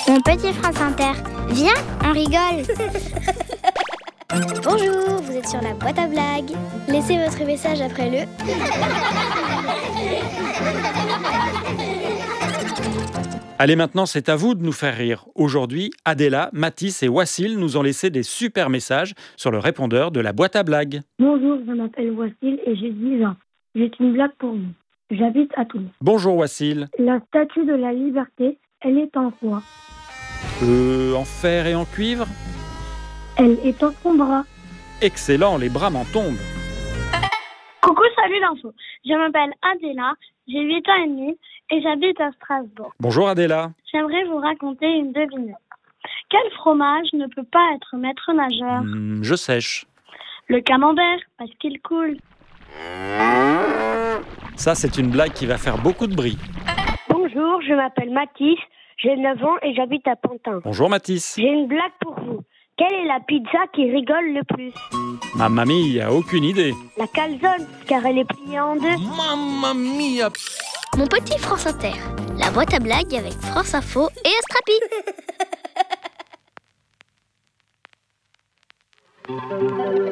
Mon petit France Inter, viens, on rigole. Bonjour, vous êtes sur la boîte à blagues. Laissez votre message après le... Allez, maintenant, c'est à vous de nous faire rire. Aujourd'hui, Adela, Mathis et Wassil nous ont laissé des super messages sur le répondeur de la boîte à blagues. Bonjour, je m'appelle Wassil et j'ai 10 ans. J'ai une blague pour vous. J'habite à Toulouse. Bonjour Wassil. La statue de la liberté, elle est en quoi? En fer et en cuivre? Elle est en son bras. Excellent, les bras m'en tombent. Coucou, salut l'info. Je m'appelle Adela, j'ai 8 ans et demi et j'habite à Strasbourg. Bonjour Adela. J'aimerais vous raconter une devinette. Quel fromage ne peut pas être maître nageur? Je sèche. Le camembert, parce qu'il coule. Ça, c'est une blague qui va faire beaucoup de bruit. Bonjour, je m'appelle Mathis, j'ai 9 ans et j'habite à Pantin. Bonjour Mathis. J'ai une blague pour vous. Quelle est la pizza qui rigole le plus? Mamma mia, aucune idée. La calzone, car elle est pliée en deux. Mamma mia! Mon petit France Inter, la boîte à blagues avec France Info et Astrapi.